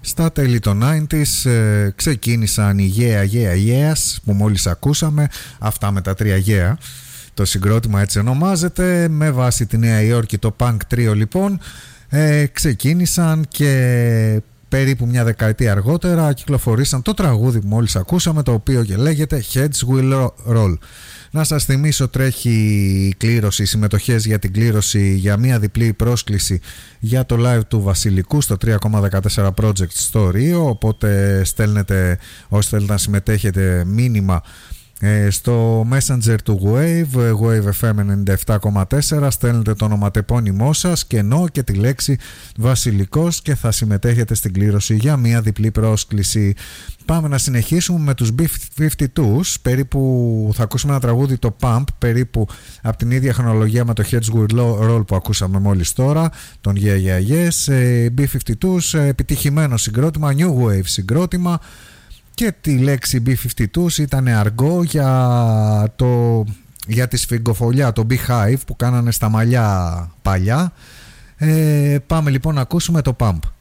Στα τέλη των 90s ξεκίνησαν οι Yeahs που μόλις ακούσαμε, αυτά με τα 3 Yeah. Το συγκρότημα έτσι ονομάζεται, με βάση τη Νέα Υόρκη το Punk Trio λοιπόν. Ξεκίνησαν και περίπου μια δεκαετία αργότερα κυκλοφορήσαν το τραγούδι που μόλις ακούσαμε, το οποίο και λέγεται Heads Will Roll. Να σας θυμίσω, τρέχει κλήρωση, συμμετοχές για την κλήρωση για μια διπλή πρόσκληση για το live του Βασιλικού στο 3,14 Project στο Ρίο, οπότε στέλνετε, όσοι θέλετε να συμμετέχετε, μήνυμα στο Messenger του Wave FM 97,4, στέλνετε το ονοματεπώνυμό σας και και τη λέξη Βασιλικός και θα συμμετέχετε στην κλήρωση για μια διπλή πρόσκληση. Πάμε να συνεχίσουμε με τους B-52s, περίπου θα ακούσουμε ένα τραγούδι, το Pump, περίπου από την ίδια χρονολογία με το Heads Will Roll που ακούσαμε μόλις τώρα, τον Yes. B-52s, επιτυχημένο συγκρότημα, New Wave συγκρότημα, και τη λέξη B-52s ήταν αργό για τη σφιγγοφολιά, το Beehive που κάνανε στα μαλλιά παλιά. Πάμε λοιπόν να ακούσουμε το Pump.